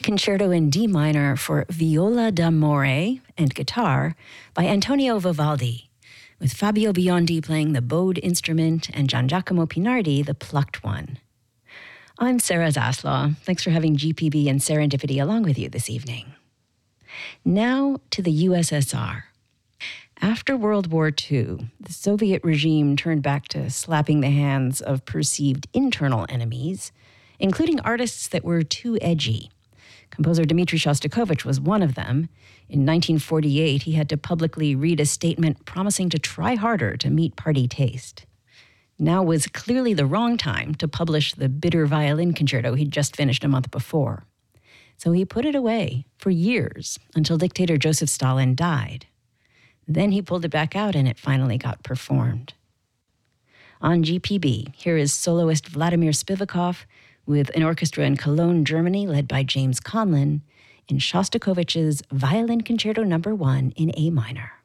Concerto in D minor for viola d'amore and guitar by Antonio Vivaldi, with Fabio Biondi playing the bowed instrument and Giangiacomo Pinardi the plucked one. I'm Sarah Zaslaw. Thanks for having GPB and Serendipity along with you this evening. Now to the USSR. After World War II, the Soviet regime turned back to slapping the hands of perceived internal enemies, including artists that were too edgy. Composer Dmitri Shostakovich was one of them. In 1948, he had to publicly read a statement promising to try harder to meet party taste. Now was clearly the wrong time to publish the bitter violin concerto he'd just finished a month before. So he put it away for years until dictator Joseph Stalin died. Then he pulled it back out and it finally got performed. On GPB, here is soloist Vladimir Spivakov with an orchestra in Cologne, Germany, led by James Conlon, in Shostakovich's Violin Concerto No. 1 in A minor.